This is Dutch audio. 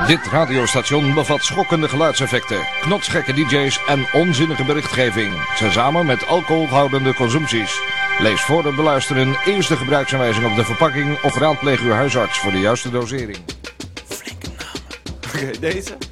Dit radiostation bevat schokkende geluidseffecten, knotsgekke DJ's en onzinnige berichtgeving. Tezamen met alcoholhoudende consumpties. Lees voor het beluisteren eerst de gebruiksaanwijzing op de verpakking of raadpleeg uw huisarts voor de juiste dosering. Flinke namen. Oké, deze.